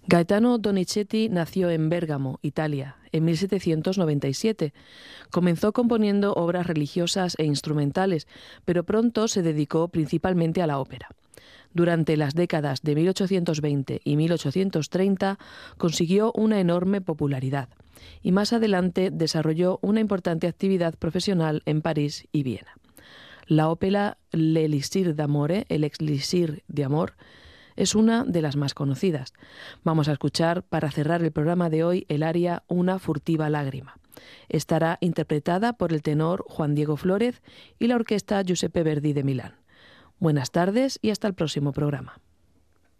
Gaetano Donizetti nació en Bérgamo, Italia, en 1797. Comenzó componiendo obras religiosas e instrumentales, pero pronto se dedicó principalmente a la ópera. Durante las décadas de 1820 y 1830 consiguió una enorme popularidad y más adelante desarrolló una importante actividad profesional en París y Viena. La ópera L'Elixir d'Amore, el Elixir de Amor, es una de las más conocidas. Vamos a escuchar, para cerrar el programa de hoy, el aria Una furtiva lágrima. Estará interpretada por el tenor Juan Diego Flórez y la orquesta Giuseppe Verdi de Milán. Buenas tardes y hasta el próximo programa.